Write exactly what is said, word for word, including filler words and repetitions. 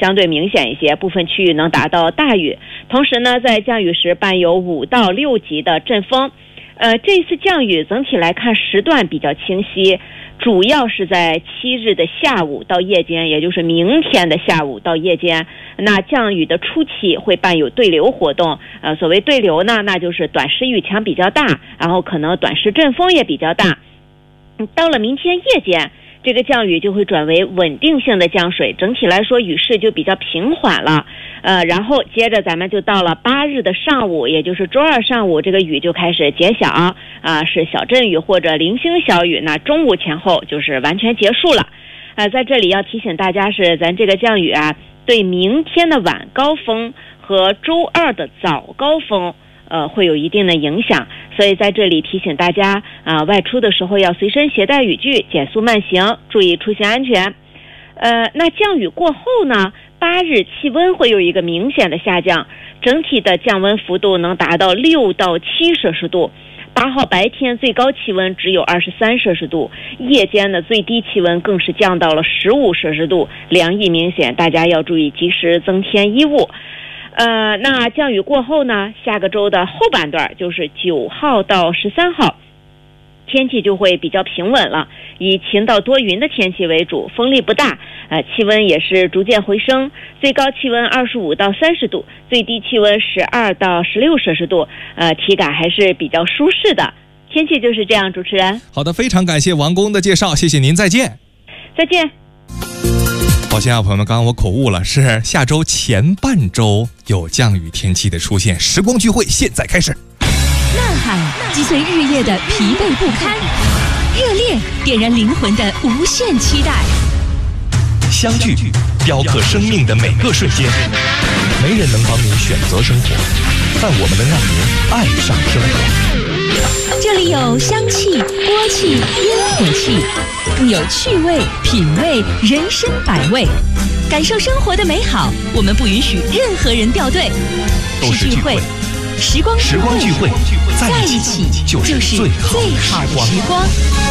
相对明显一些，部分区域能达到大雨。同时呢，在降雨时伴有五到六级的阵风。呃，这一次降雨整体来看时段比较清晰，主要是在七日的下午到夜间，也就是明天的下午到夜间。那降雨的初期会伴有对流活动，呃，所谓对流呢，那就是短时雨强比较大，然后可能短时阵风也比较大。到了明天夜间，这个降雨就会转为稳定性的降水，整体来说雨势就比较平缓了。呃，然后接着咱们就到了八日的上午，也就是周二上午，这个雨就开始减小啊、呃，是小阵雨或者零星小雨。那中午前后就是完全结束了。呃，在这里要提醒大家是，咱这个降雨啊，对明天的晚高峰和周二的早高峰。呃，会有一定的影响，所以在这里提醒大家啊、呃，外出的时候要随身携带雨具，减速慢行，注意出行安全。呃，那降雨过后呢，八日气温会有一个明显的下降，整体的降温幅度能达到六到七摄氏度。八号白天最高气温只有二十三摄氏度，夜间的最低气温更是降到了十五摄氏度，凉意明显，大家要注意及时增添衣物。呃，那降雨过后呢，下个周的后半段就是九号到十三号，天气就会比较平稳了，以晴到多云的天气为主，风力不大，呃，气温也是逐渐回升，最高气温二十五到三十度，最低气温十二到十六摄氏度，呃，体感还是比较舒适的。天气就是这样，主持人。 好的，非常感谢王工的介绍，谢谢您，再见。 再见。 抱歉啊，朋友们，刚刚我口误了，是下周前半周有降雨天气的出现。时光聚会现在开始。 呐喊击碎日夜的疲惫不堪，热烈点燃灵魂的无限期待。 相聚雕刻生命的每个瞬间。没人能帮您选择生活，但我们能让您爱上生活。 这里有香气、锅气、烟火气，更有趣味、品味、人生百味。感受生活的美好，我们不允许任何人掉队。 都是聚会， 时光时光聚会，在一起就是最好的时光。